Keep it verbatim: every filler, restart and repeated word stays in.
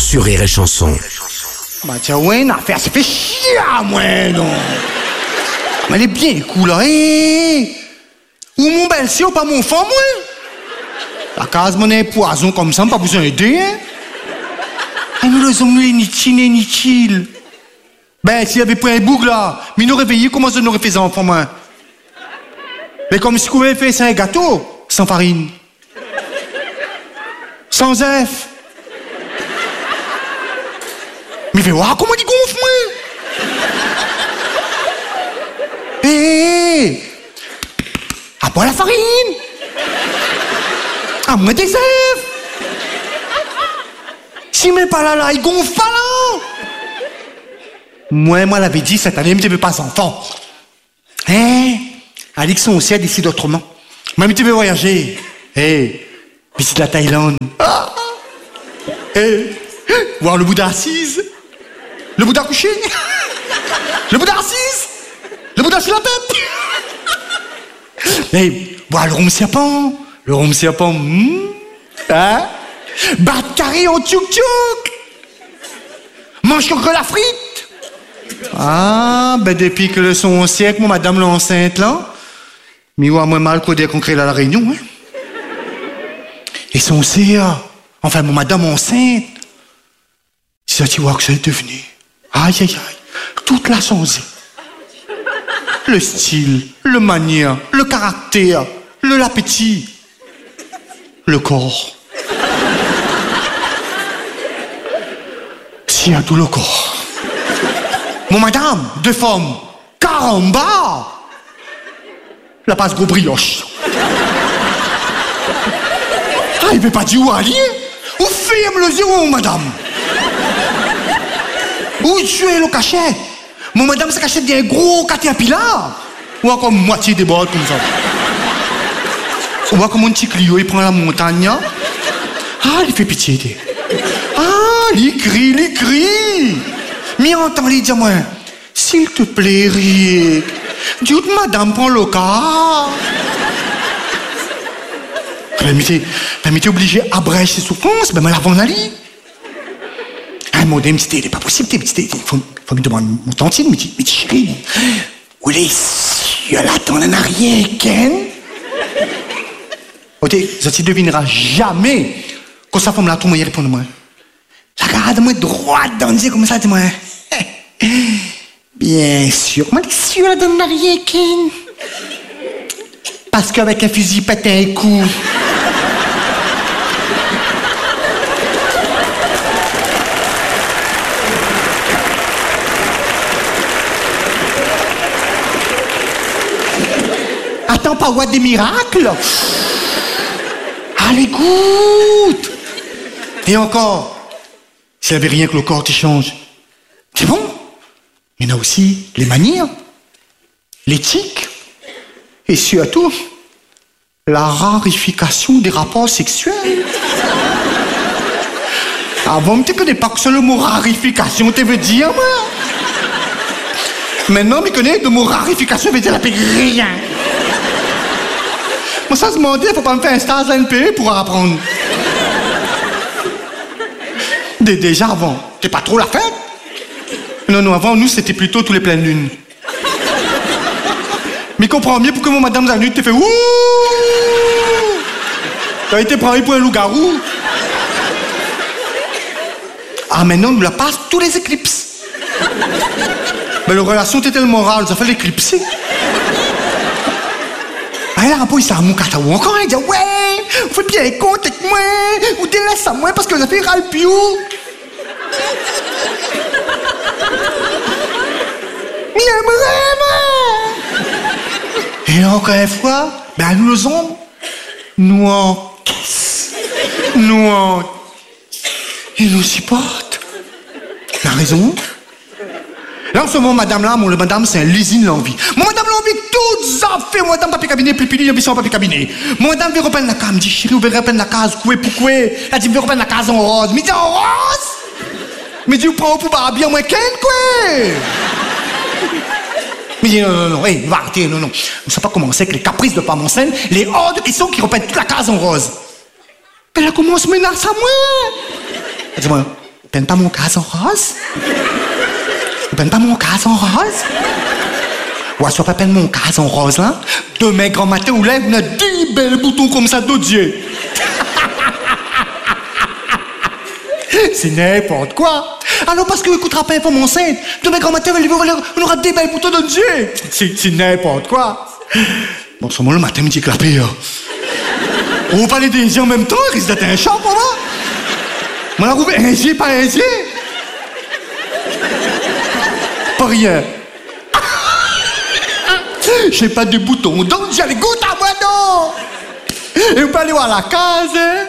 sur Rire et Chanson. Bah tiens, ouais, une affaire, ça fait chier, moi, non. Mais elle est bien cool, là, hé. Ou mon belle-sœur, ou pas mon femme, moi. La case, mon est poison comme ça, pas besoin d'aider, hein. Et nous, les hommes, nous, inutiles, inutiles. Ben, s'il avait pris un bouc, là, mais nous réveillés, comment ça nous aurait fait ça, enfant, moi? Mais comme si on avait fait ça un gâteau, sans farine. Sans œuf. Mais il fait, waouh, comment il gonfle, moi? Hé, hé, hé. À boire la farine. À moins des œufs. Si mais pas là, là, il gonfle pas là. Moi, moi, l'avais dit, cette année, je ne veux pas d'enfant. Hein? Alix, on aussi a décidé autrement. Moi, je veux voyager. Hé, visite la Thaïlande. Ah. Hé, voir le Bouddha assise. Le Bouddha couché. Le Bouddha assise. Le Bouddha sur la tête. Hé, voir le rhum serpent. Le rhum serpent. Hmm. Hein? Battre carré en tchouk-tchouk. Mange encore la frite. Ah, ben depuis que le son siècle, mon madame l'enceinte là, mais ouais, moi mal codé qu'on crée là la réunion, hein. Et son C A, enfin mon madame enceinte, c'est ça tu vois que ça est devenu. Aïe aïe aïe, toute la changé. Le style, le manière, le caractère, le l'appétit, le corps. Si à tout le corps. Mon madame, deux femmes, caramba! La passe gros brioche. Ah, il peut pas dire où aller? Où ferme le zéro, madame? Où tu es le cachet? Mon madame se cachait des gros caterpillars. Ou encore moitié des bords comme ça. Ou encore mon petit Clio, il prend la montagne. Ah, il fait pitié. Ah, il crie, il crie. Mais entends-les dire moi, s'il te plaît, Rick, dis que madame prend le cas. Mais t'es obligé d'abréger ses souffrances, ben, mais l'avant d'aller. Ah, mon dame, c'était pas possible, il faut, faut me demander mon tantine, mais dis, mais dis, chérie, où les cieux là, t'en en arrière, Ken? Ok, ça tu devineras jamais quand sa femme là, tout le monde y répond de moi. Regarde-moi droite dans les yeux comme ça, dis-moi. Bien sûr, moi, les cieux là, dans l'arrière, Ken? Parce qu'avec un fusil, pète un coup. Attends pas voir des miracles. Allez, goûte. Et encore, s'il n'y avait rien que le corps qui change, c'est bon. Il y en a aussi les manières, l'éthique, et surtout, la rarification des rapports sexuels. Avant, tu ne connais pas que c'est le mot rarification, tu veux dire, moi? Maintenant, tu connais le mot rarification, veut dire la paix rien. Moi, ça se demandait, il ne faut pas me faire un stage à N P E pour apprendre. Déjà avant, c'est pas trop la fête? Non, non, avant, nous, c'était plutôt tous les pleines lunes. Mais comprends mieux pourquoi mon madame Zanut te fait ouh! T'as été pris pour un loup-garou. Ah, maintenant, on nous la passe tous les éclipses. Mais la relation était tellement rare, ça fait l'éclipser. Ah, là, rapport, il s'est à mon cataou encore, il dit ouais, vous faites bien compte avec moi, vous délaissez à moi parce que vous avez ras le piou. Il aimerait, et encore une fois, ben nous les hommes, nous encaissent, nous en... Ils nous supportent. La raison? Là, en ce moment, madame là, mon le madame, c'est un lésine l'envie. Mon madame l'envie, toutes ça fait. Mon madame, papier cabinet, plipili, il y a un papier cabinet. Mon madame veut repeindre la case. Me dit, chérie, vous verrez repeindre la case, coué pour coué. Elle dit, veut repeindre la case en rose. Me dit, en rose? Me dit, vous prenez pour barabie en moins qu'un, quoi? Me dit, non, non, non, hé, va arrêter, non, non. On ne sait pas commencer avec les caprices de femme enceinte, les hors de question qui repeignent toute la case en rose. Elle a commencé à menacer à moi. Elle dit, moi, peine pas mon cas en rose? Ou peine pas mon cas en rose? Ou à soit pas peine mon cas en rose, là? Demain, grand matin, ou lève, on a dix belles boutons comme ça d'odier. C'est n'importe quoi. Alors, parce que écoutera pas pour mon sein, demain, grand matin, on aura des belles boutons d'odier. C'est, c'est n'importe quoi. Bon, ce moment, le matin, me dit clapé, on va parler des Indiens en même temps, il risque d'être un champ pour moi. Moi, la roue, Indien, pas Indien. Pas rien. J'ai pas de boutons, donc j'allais goûter à moi, non. Et vous pouvez aller voir la case, hein?